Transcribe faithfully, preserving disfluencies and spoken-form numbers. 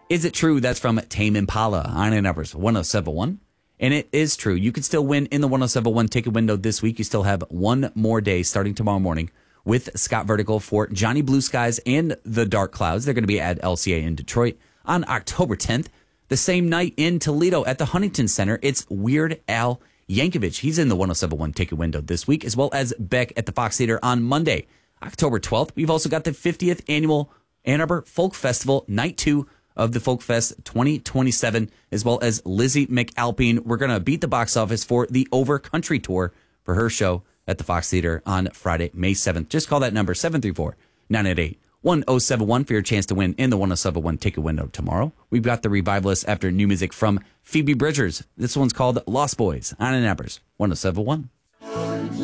Is it true? That's from Tame Impala on Ann Arbor's one oh seven point one. And it is true. You can still win in the one oh seven point one ticket window this week. You still have one more day starting tomorrow morning with Scott Vertical for Johnny Blue Skies and the Dark Clouds. They're going to be at L C A in Detroit on October tenth. The same night in Toledo at the Huntington Center, it's Weird Al Yankovic. He's in the one oh seven point one ticket window this week, as well as Beck at the Fox Theater on Monday, October twelfth. We've also got the fiftieth annual Ann Arbor Folk Festival, night two of the Folk Fest twenty twenty-seven, as well as Lizzie McAlpine. We're going to beat the box office for the Over Country Tour for her show at the Fox Theater on Friday, May seventh. Just call that number, seven three four, nine eight eight, one oh seven one for your chance to win in the one oh seven point one ticket window tomorrow. We've got the Revivalists after new music from Phoebe Bridgers. This one's called Lost Boys on Ann Arbor's one oh seven point one.